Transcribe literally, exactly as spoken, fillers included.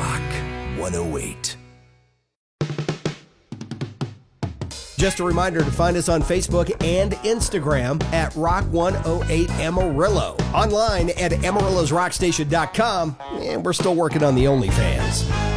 Rock one oh eight. Just a reminder to find us on Facebook and Instagram at Rock one oh eight Amarillo. Online at amarillos rock station dot com. And we're still working on the OnlyFans.